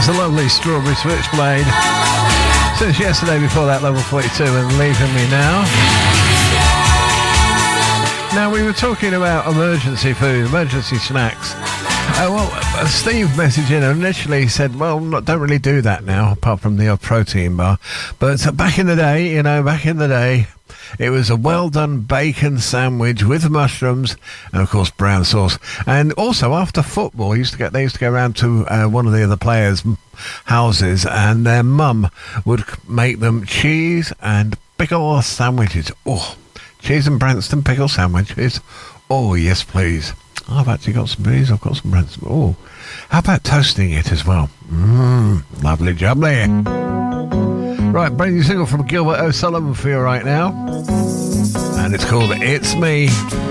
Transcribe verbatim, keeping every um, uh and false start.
a lovely Strawberry Switchblade. Since yesterday before that, level forty-two and Leaving Me Now. Now, we were talking about emergency food, emergency snacks. Uh, well, uh, Steve messaged in and initially said, well, not, don't really do that now, apart from the odd protein bar. But uh, back in the day, you know, back in the day, it was a well-done bacon sandwich with mushrooms and, of course, brown sauce. And also, after football, used to get they used to go around to uh, one of the other players' houses, and their mum would make them cheese and pickle sandwiches. Oh, cheese and Branston pickle sandwiches. Oh, yes, please. I've actually got some bees. I've got some Branston. Oh, how about toasting it as well? Mmm, lovely jubbly. Right, brand new single from Gilbert O'Sullivan for you right now. And it's called It's Me.